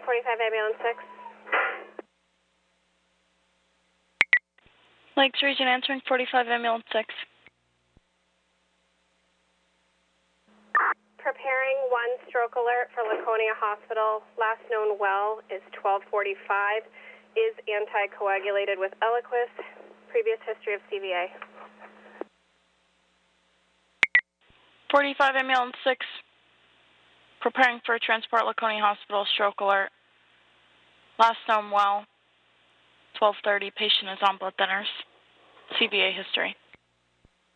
45 ambulance 6. Lakes Region answering 45 ambulance 6. Preparing 1 stroke alert for Laconia Hospital. Last known well is 1245. Is anticoagulated with Eliquis. Previous history of CVA. 45 ambulance 6. Preparing for transport Laconia Hospital, stroke alert. Last known well, 12:30. Patient is on blood thinners. CVA history.